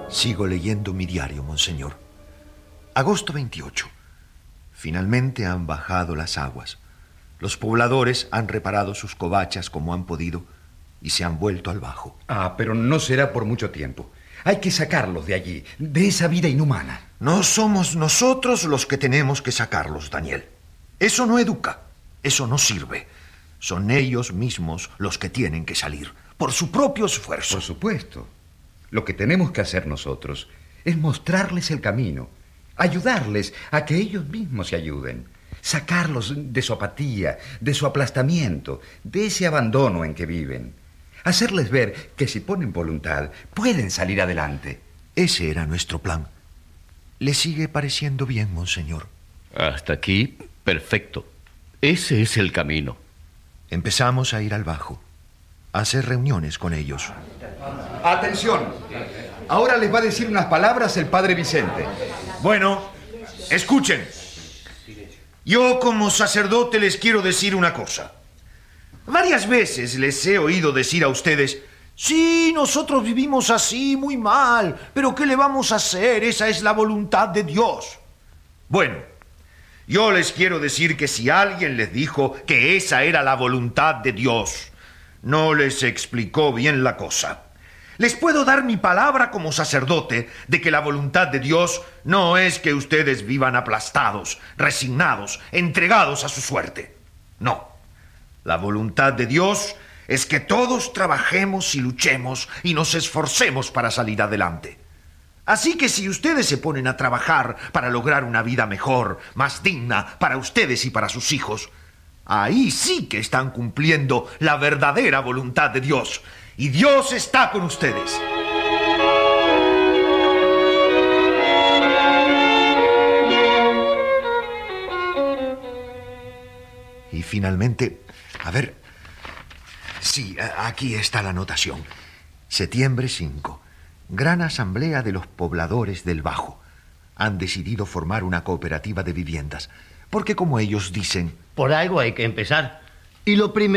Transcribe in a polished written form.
Sigo leyendo mi diario, monseñor. Agosto 28. Finalmente han bajado las aguas. Los pobladores han reparado sus covachas como han podido y se han vuelto al Bajo. Pero no será por mucho tiempo. Hay que sacarlos de allí, de esa vida inhumana. No somos nosotros los que tenemos que sacarlos, Daniel. Eso no educa, eso no sirve. Son ellos mismos los que tienen que salir, por su propio esfuerzo. Por supuesto. Lo que tenemos que hacer nosotros es mostrarles el camino, ayudarles a que ellos mismos se ayuden, sacarlos de su apatía, de su aplastamiento, de ese abandono en que viven. Hacerles ver que si ponen voluntad pueden salir adelante. Ese era nuestro plan. ¿Le sigue pareciendo bien, monseñor? Hasta aquí, perfecto. Ese es el camino. Empezamos a ir al Bajo, a hacer reuniones con ellos. ¡Atención! Ahora les va a decir unas palabras el padre Vicente. Bueno, escuchen. Yo como sacerdote les quiero decir una cosa. Varias veces les he oído decir a ustedes: sí, nosotros vivimos así muy mal, pero ¿qué le vamos a hacer? Esa es la voluntad de Dios. Bueno, yo les quiero decir que si alguien les dijo que esa era la voluntad de Dios, no les explicó bien la cosa. Les puedo dar mi palabra como sacerdote de que la voluntad de Dios no es que ustedes vivan aplastados, resignados, entregados a su suerte. No. La voluntad de Dios es que todos trabajemos y luchemos y nos esforcemos para salir adelante. Así que si ustedes se ponen a trabajar para lograr una vida mejor, más digna para ustedes y para sus hijos, ahí sí que están cumpliendo la verdadera voluntad de Dios. Y Dios está con ustedes. Y finalmente, a ver, sí, aquí está la anotación. Septiembre 5. Gran asamblea de los pobladores del Bajo. Han decidido formar una cooperativa de viviendas. Porque como ellos dicen... Por algo hay que empezar. Y lo primero...